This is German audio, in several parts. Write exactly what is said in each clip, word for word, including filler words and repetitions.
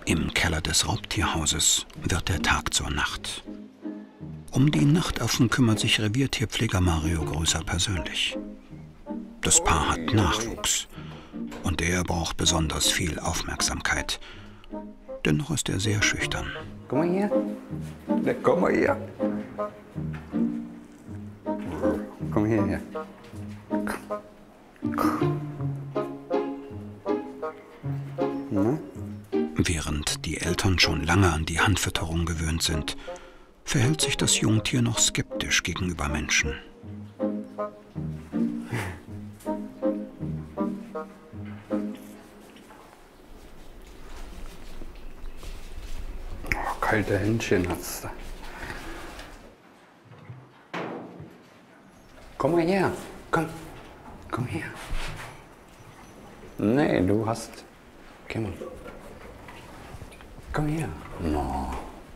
Im Keller des Raubtierhauses wird der Tag zur Nacht. Um die Nachtaffen kümmert sich Reviertierpfleger Mario Größer persönlich. Das Paar hat Nachwuchs und der braucht besonders viel Aufmerksamkeit. Dennoch ist er sehr schüchtern. Komm mal her. Na, komm mal her. Komm hierher. Na? Während die Eltern schon lange an die Handfütterung gewöhnt sind, verhält sich das Jungtier noch skeptisch gegenüber Menschen. Oh, kalte Händchen hat's da. Komm mal her. Komm. Komm her. Nee, du hast... Komm mal. Komm her. No.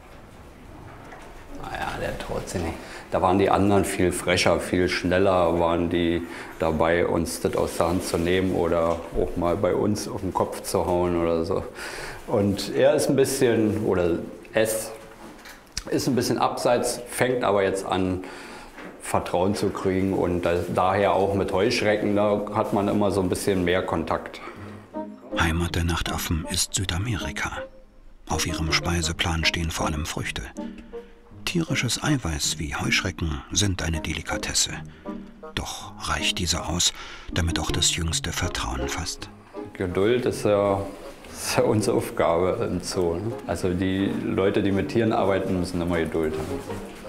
Naja, der traut sich nicht. Da waren die anderen viel frecher, viel schneller waren die dabei, uns das aus der Hand zu nehmen oder auch mal bei uns auf den Kopf zu hauen oder so. Und er ist ein bisschen, oder es ist ein bisschen abseits, fängt aber jetzt an, Vertrauen zu kriegen und da, daher auch mit Heuschrecken, da hat man immer so ein bisschen mehr Kontakt. Heimat der Nachtaffen ist Südamerika. Auf ihrem Speiseplan stehen vor allem Früchte. Tierisches Eiweiß wie Heuschrecken sind eine Delikatesse. Doch reicht diese aus, damit auch das Jüngste Vertrauen fasst? Geduld ist ja, ist ja unsere Aufgabe im Zoo. Ne? Also die Leute, die mit Tieren arbeiten, müssen immer Geduld haben.